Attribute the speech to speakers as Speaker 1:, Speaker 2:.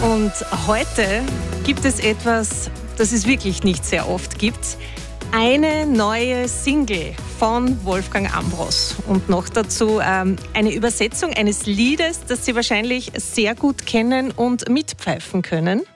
Speaker 1: Und heute gibt es etwas, das es wirklich nicht sehr oft gibt. Eine neue Single von Wolfgang Ambros und noch dazu eine Übersetzung eines Liedes, das Sie wahrscheinlich sehr gut kennen und mitpfeifen können.